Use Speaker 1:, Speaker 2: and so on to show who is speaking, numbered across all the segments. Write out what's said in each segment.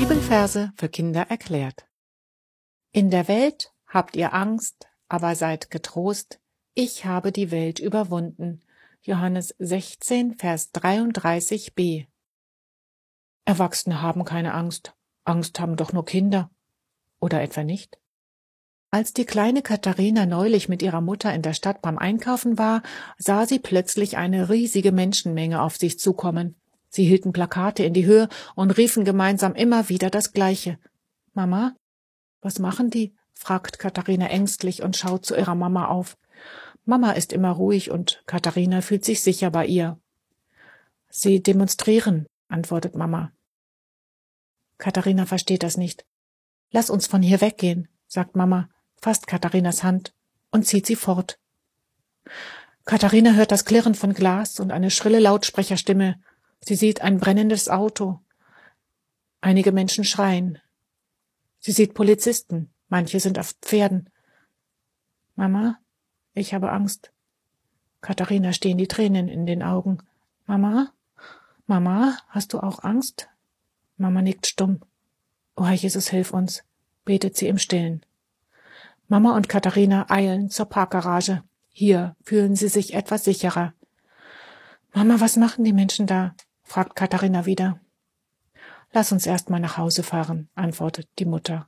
Speaker 1: Bibelverse für Kinder erklärt. In der Welt habt ihr Angst, aber seid getrost. Ich habe die Welt überwunden. Johannes 16, Vers 33b. Erwachsene haben keine Angst. Angst haben doch nur Kinder. Oder etwa nicht? Als die kleine Katharina neulich mit ihrer Mutter in der Stadt beim Einkaufen war, sah sie plötzlich eine riesige Menschenmenge auf sich zukommen. Sie hielten Plakate in die Höhe und riefen gemeinsam immer wieder das Gleiche. »Mama, was machen die?« fragt Katharina ängstlich und schaut zu ihrer Mama auf. Mama ist immer ruhig und Katharina fühlt sich sicher bei ihr. »Sie demonstrieren«, antwortet Mama. Katharina versteht das nicht. »Lass uns von hier weggehen«, sagt Mama, fasst Katharinas Hand und zieht sie fort. Katharina hört das Klirren von Glas und eine schrille Lautsprecherstimme. Sie sieht ein brennendes Auto. Einige Menschen schreien. Sie sieht Polizisten, manche sind auf Pferden. »Mama, ich habe Angst.« Katharina stehen die Tränen in den Augen. »Mama? Mama, hast du auch Angst?« Mama nickt stumm. »O Herr Jesus, hilf uns«, betet sie im Stillen. Mama und Katharina eilen zur Parkgarage. Hier fühlen sie sich etwas sicherer. »Mama, was machen die Menschen da?« fragt Katharina wieder. »Lass uns erst mal nach Hause fahren«, antwortet die Mutter.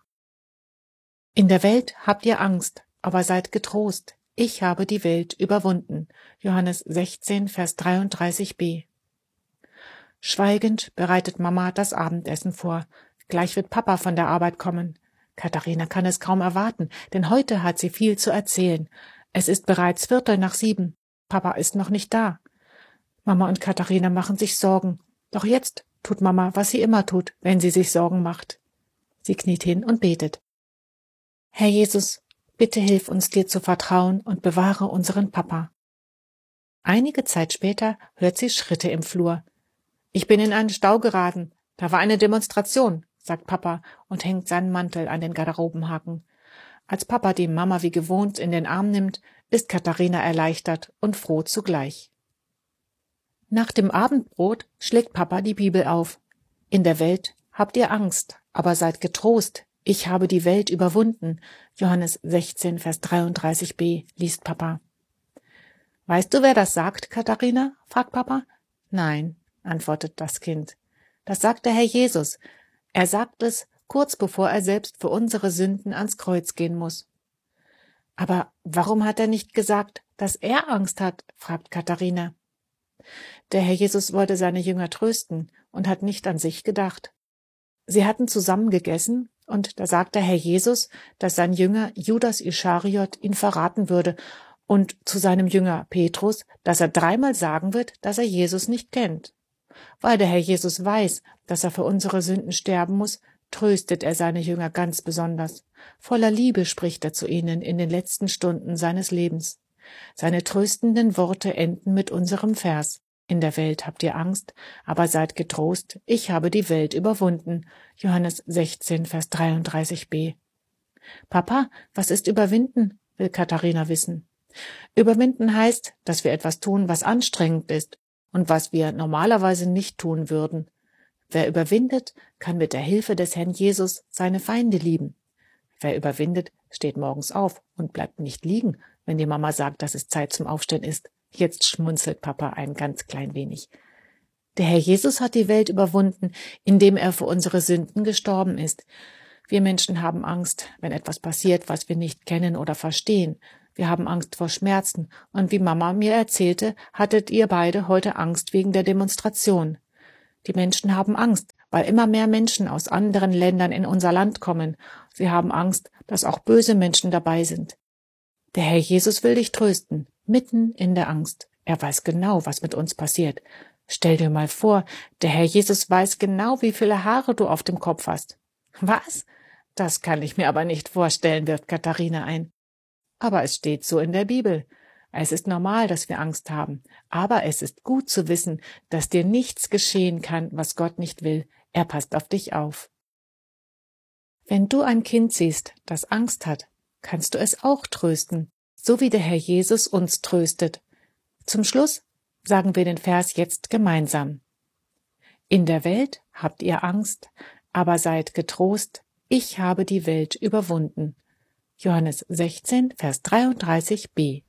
Speaker 1: In der Welt habt ihr Angst, aber seid getrost. Ich habe die Welt überwunden. Johannes 16, Vers 33b. Schweigend bereitet Mama das Abendessen vor. Gleich wird Papa von der Arbeit kommen. Katharina kann es kaum erwarten, denn heute hat sie viel zu erzählen. Es ist bereits 6:15. Papa ist noch nicht da. Mama und Katharina machen sich Sorgen. Doch jetzt tut Mama, was sie immer tut, wenn sie sich Sorgen macht. Sie kniet hin und betet. Herr Jesus, bitte hilf uns, dir zu vertrauen und bewahre unseren Papa. Einige Zeit später hört sie Schritte im Flur. Ich bin in einen Stau geraten. Da war eine Demonstration, sagt Papa und hängt seinen Mantel an den Garderobenhaken. Als Papa die Mama wie gewohnt in den Arm nimmt, ist Katharina erleichtert und froh zugleich. Nach dem Abendbrot schlägt Papa die Bibel auf. In der Welt habt ihr Angst, aber seid getrost. Ich habe die Welt überwunden. Johannes 16, Vers 33b, liest Papa. Weißt du, wer das sagt, Katharina? Fragt Papa. Nein, antwortet das Kind. Das sagt der Herr Jesus. Er sagt es, kurz bevor er selbst für unsere Sünden ans Kreuz gehen muss. Aber warum hat er nicht gesagt, dass er Angst hat? Fragt Katharina. Der Herr Jesus wollte seine Jünger trösten und hat nicht an sich gedacht. Sie hatten zusammen gegessen und da sagte Herr Jesus, dass sein Jünger Judas Ischariot ihn verraten würde und zu seinem Jünger Petrus, dass er 3-mal sagen wird, dass er Jesus nicht kennt. Weil der Herr Jesus weiß, dass er für unsere Sünden sterben muss, tröstet er seine Jünger ganz besonders. Voller Liebe spricht er zu ihnen in den letzten Stunden seines Lebens. Seine tröstenden Worte enden mit unserem Vers. In der Welt habt ihr Angst, aber seid getrost, ich habe die Welt überwunden. Johannes 16, Vers 33b. Papa, was ist überwinden? Will Katharina wissen. Überwinden heißt, dass wir etwas tun, was anstrengend ist und was wir normalerweise nicht tun würden. Wer überwindet, kann mit der Hilfe des Herrn Jesus seine Feinde lieben. Wer überwindet, steht morgens auf und bleibt nicht liegen, wenn die Mama sagt, dass es Zeit zum Aufstehen ist. Jetzt schmunzelt Papa ein ganz klein wenig. Der Herr Jesus hat die Welt überwunden, indem er für unsere Sünden gestorben ist. Wir Menschen haben Angst, wenn etwas passiert, was wir nicht kennen oder verstehen. Wir haben Angst vor Schmerzen. Und wie Mama mir erzählte, hattet ihr beide heute Angst wegen der Demonstration. Die Menschen haben Angst, weil immer mehr Menschen aus anderen Ländern in unser Land kommen. Sie haben Angst, dass auch böse Menschen dabei sind. Der Herr Jesus will dich trösten, mitten in der Angst. Er weiß genau, was mit uns passiert. Stell dir mal vor, der Herr Jesus weiß genau, wie viele Haare du auf dem Kopf hast. Was? Das kann ich mir aber nicht vorstellen, wirft Katharina ein. Aber es steht so in der Bibel. Es ist normal, dass wir Angst haben. Aber es ist gut zu wissen, dass dir nichts geschehen kann, was Gott nicht will. Er passt auf dich auf. Wenn du ein Kind siehst, das Angst hat, kannst du es auch trösten, so wie der Herr Jesus uns tröstet. Zum Schluss sagen wir den Vers jetzt gemeinsam. In der Welt habt ihr Angst, Aber seid getrost, ich habe die Welt überwunden. Johannes 16, Vers 33b.